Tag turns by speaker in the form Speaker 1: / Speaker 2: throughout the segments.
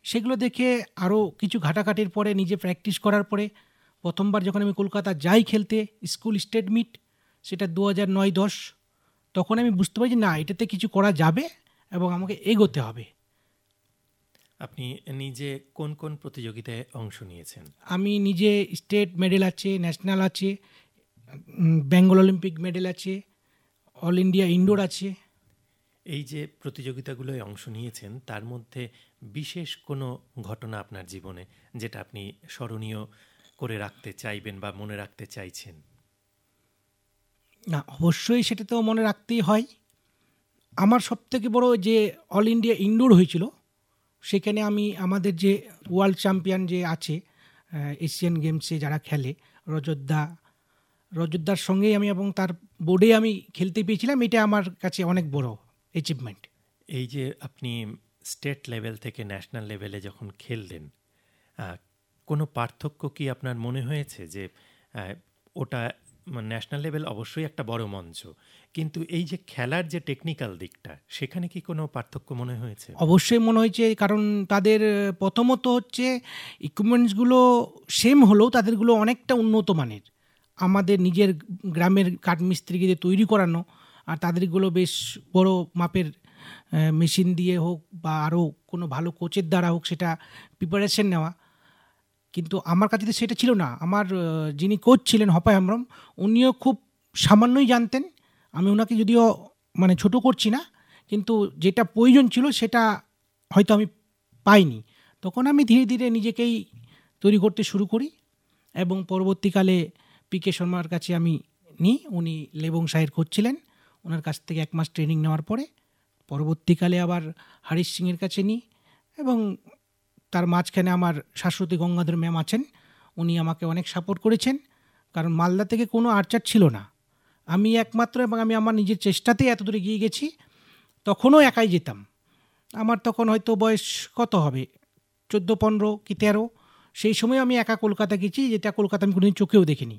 Speaker 1: সেগুলো দেখে আরও কিছু ঘাটাঘাটির পরে নিজে প্র্যাকটিস করার পরে প্রথমবার যখন আমি কলকাতা যাই খেলতে স্কুল স্টেট মিট, সেটা 2009-10, তখন আমি বুঝতে পারি যে না, এটাতে কিছু করা যাবে এবং আমাকে এগোতে হবে।
Speaker 2: আপনি নিজে কোন কোন প্রতিযোগিতায় অংশ নিয়েছেন?
Speaker 1: আমি নিজে স্টেট মেডেল আছে, ন্যাশনাল আছে, বেঙ্গল অলিম্পিক মেডেল আছে, অল ইন্ডিয়া ইনডোর আছে।
Speaker 2: এই যে প্রতিযোগিতাগুলোয় অংশ নিয়েছেন তার মধ্যে বিশেষ কোনো ঘটনা আপনার জীবনে যেটা আপনি স্মরণীয় করে রাখতে চাইবেন বা মনে রাখতে চাইছেন?
Speaker 1: না, অবশ্যই সেটা তো মনে রাখতেই হয়। আমার সবথেকে বড় যে অল ইন্ডিয়া ইনডোর হয়েছিল, সেখানে আমি আমাদের যে ওয়ার্ল্ড চ্যাম্পিয়ন যে আছে এশিয়ান গেমসে যারা খেলে, রজতদার সঙ্গেই আমি এবং তার বোর্ডে আমি খেলতে পেয়েছিলাম। এটা আমার কাছে অনেক বড় অ্যাচিভমেন্ট।
Speaker 2: এই যে আপনি স্টেট লেভেল থেকে ন্যাশনাল লেভেলে যখন খেললেন, কোনো পার্থক্য কি আপনার মনে হয়েছে যে ওটা ন্যাশনাল লেভেল অবশ্যই একটা বড় মঞ্চ, কিন্তু এই যে খেলার যে টেকনিক্যাল দিকটা সেখানে কি কোনো পার্থক্য মনে হয়েছে?
Speaker 1: অবশ্যই মনে হয়েছে, কারণ তাদের প্রথমত হচ্ছে ইকুইপমেন্টসগুলো সেম হলেও তাদেরগুলো অনেকটা উন্নত মানের। আমাদের নিজের গ্রামের কাঠমিস্ত্রিকে তৈরি করানো, আর তাদেরগুলো বেশ বড় মাপের মেশিন দিয়ে হোক বা আরও কোনো ভালো কোচের দ্বারা হোক সেটা প্রিপারেশন নেওয়া। কিন্তু আমার কাছে তো সেটা ছিল না। আমার যিনি কোচ ছিলেন হপায় আমরম, উনিও খুব সামান্যই জানতেন। আমি ওনাকে যদিও মানে ছোটো করছি না, কিন্তু যেটা প্রয়োজন ছিল সেটা হয়তো আমি পাইনি। তখন আমি ধীরে ধীরে নিজেকেই তৈরি করতে শুরু করি এবং পরবর্তীকালে পিকে শর্মার কাছে আমি নিই। উনি লেবং শাহের কোচ ছিলেন, ওনার কাছ থেকে 1 মাস ট্রেনিং নেওয়ার পরে পরবর্তীকালে আবার হরিশ সিংয়ের কাছে নিই। এবং তার মাঝখানে আমার শাশ্বতী গঙ্গাধর ম্যাম আছেন, উনি আমাকে অনেক সাপোর্ট করেছেন, কারণ মালদা থেকে কোনো আর্চার ছিল না, আমি একমাত্র, এবং আমি আমার নিজের চেষ্টাতেই এত দূরে গিয়ে গেছি। তখনও একাই যেতাম। আমার তখন হয়তো বয়স কত হবে, 14-15 কি 13। সেই সময় আমি একা কলকাতা গেছি, যেটা কলকাতা আমি কোনোদিন চোখেও দেখিনি।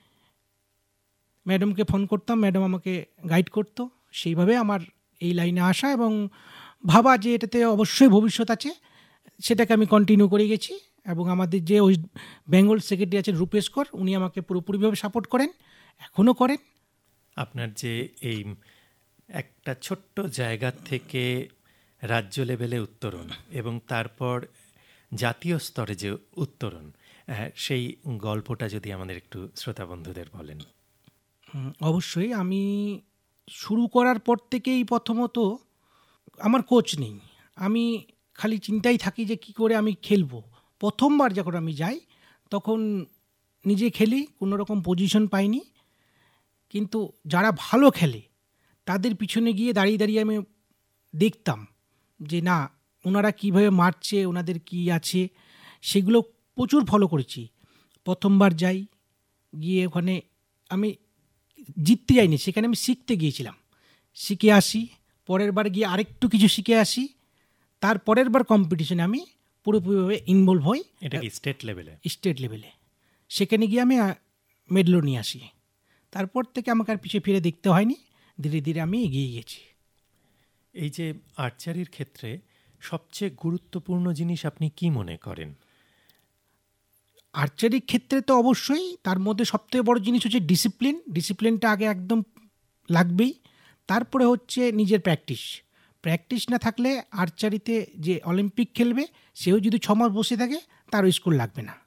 Speaker 1: ম্যাডামকে ফোন করতাম, ম্যাডাম আমাকে গাইড করতো। সেইভাবে আমার এই লাইনে আসা এবং ভাবা যে এটাতে অবশ্যই ভবিষ্যৎ আছে, সেটাকে আমি কন্টিনিউ করে গেছি। এবং আমাদের যে ওয়েস্ট বেঙ্গল সেক্রেটারি আছেন রূপেশ কর, উনি আমাকে পুরোপুরিভাবে সাপোর্ট করেন, এখনও করেন।
Speaker 2: আপনার যে এই একটা ছোট্ট জায়গা থেকে রাজ্য লেভেলে উত্তরণ এবং তারপর জাতীয় স্তরে যে উত্তরণ, সেই গল্পটা যদি আমাদের একটু শ্রোতা বন্ধুদের বলেন।
Speaker 1: অবশ্যই। আমি শুরু করার পর থেকেই প্রথমত আমার কোচ নেই, আমি খালি চিন্তাই থাকি যে কী করে আমি খেলবো। প্রথমবার যখন আমি যাই তখন নিজে খেলি, কোনো রকম পজিশন পাইনি, কিন্তু যারা ভালো খেলে তাদের পিছনে গিয়ে দাঁড়িয়ে দাঁড়িয়ে আমি দেখতাম যে না, ওনারা কীভাবে মারছে, ওনাদের কী আছে, সেগুলো প্রচুর ফলো করেছি। প্রথমবার যাই, গিয়ে ওখানে আমি জিততে যাইনি, সেখানে আমি শিখতে গিয়েছিলাম, শিখে আসি। পরের বার গিয়ে আরেকটু কিছু শিখে আসি, তার পরের বার কম্পিটিশনে আমি পুরোপুরিভাবে ইনভলভ হই।
Speaker 2: এটা কি স্টেট লেভেলে?
Speaker 1: স্টেট লেভেলে। সেখানে গিয়ে আমি মেডেলও নিয়ে আসি। তারপর থেকে আমাকে আর পিছিয়ে ফিরে দেখতে হয়নি, ধীরে ধীরে আমি এগিয়ে গেছি।
Speaker 2: এই যে আর্চারির ক্ষেত্রে সবচেয়ে গুরুত্বপূর্ণ জিনিস আপনি কি মনে করেন?
Speaker 1: আর্চারির ক্ষেত্রে তো অবশ্যই তার মধ্যে সবথেকে বড় জিনিস হচ্ছে ডিসিপ্লিন। ডিসিপ্লিনটা আগে একদম লাগবেই। তারপরে হচ্ছে নিজের প্র্যাকটিস না থাকলে আর্চারিতে যে অলিম্পিক খেলবে সেও যদি 6 মাস বসে থাকে, তারও স্কুল লাগবে না।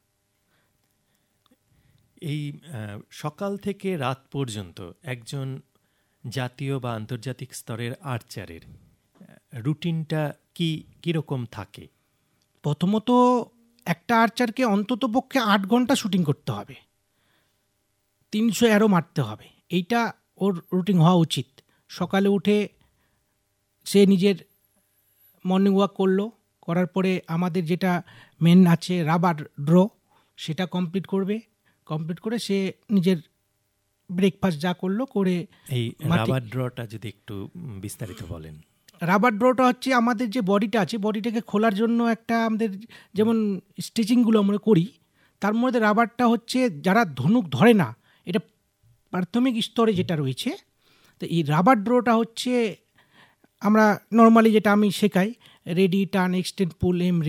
Speaker 2: এই সকাল থেকে রাত পর্যন্ত একজন জাতীয় বা আন্তর্জাতিক স্তরের আর্চারের রুটিনটা কীরকম থাকে?
Speaker 1: প্রথমত একটা আর্চারকে অন্তত পক্ষে 8 ঘন্টা শুটিং করতে হবে, 300 অ্যারো মারতে হবে, এইটা ওর রুটিন হওয়া উচিত। সকালে উঠে সে নিজের মর্নিং ওয়াক করলো, করার পরে আমাদের যেটা মেন আছে রাবার ড্র, সেটা কমপ্লিট করে সে নিজের ব্রেকফাস্ট যা করলো করে।
Speaker 2: এই রাবার ড্রটা যদি একটু বিস্তারিত বলেন।
Speaker 1: রাবার ড্রটা হচ্ছে আমাদের যে বডিটা আছে, বডিটাকে খোলার জন্য একটা আমাদের যেমন স্টিচিংগুলো আমরা করি, তার মধ্যে রাবারটা হচ্ছে যারা ধনুক ধরে না, এটা প্রাথমিক স্তরে যেটা রয়েছে। তো এই রাবার ড্রটা হচ্ছে আমরা নর্মালি যেটা আমি শেখাই, রেডি, টার্ন, এক্সটেন্ড, পুল, এম,